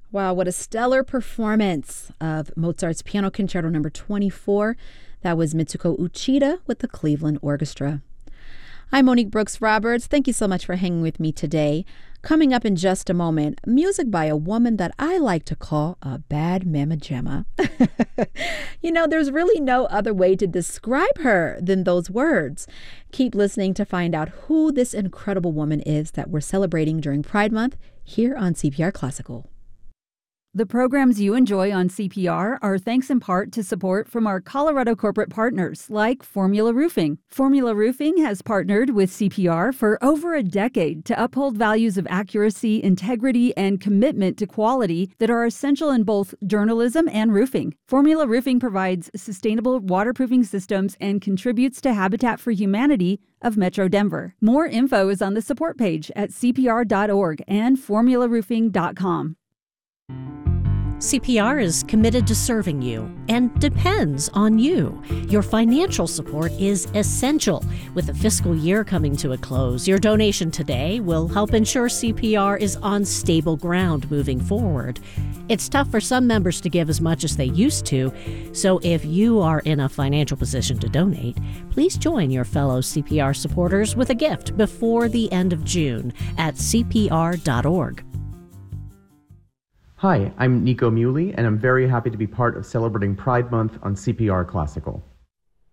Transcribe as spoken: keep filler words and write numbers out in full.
Wow, what a stellar performance of Mozart's Piano Concerto number twenty-four. That was Mitsuko Uchida with the Cleveland Orchestra. I'm Monique Brooks Roberts. Thank you so much for hanging with me today. Coming up in just a moment, music by a woman that I like to call a bad mamma jamma. You know, there's really no other way to describe her than those words. Keep listening to find out who this incredible woman is that we're celebrating during Pride Month here on C P R Classical. The programs you enjoy on C P R are thanks in part to support from our Colorado corporate partners like Formula Roofing. Formula Roofing has partnered with C P R for over a decade to uphold values of accuracy, integrity, and commitment to quality that are essential in both journalism and roofing. Formula Roofing provides sustainable waterproofing systems and contributes to Habitat for Humanity of Metro Denver. More info is on the support page at c p r dot org and formula roofing dot com. C P R is committed to serving you and depends on you. Your financial support is essential. With the fiscal year coming to a close, your donation today will help ensure C P R is on stable ground moving forward. It's tough for some members to give as much as they used to, so if you are in a financial position to donate, please join your fellow C P R supporters with a gift before the end of June at c p r dot org. Hi, I'm Nico Muley, and I'm very happy to be part of celebrating Pride Month on C P R Classical.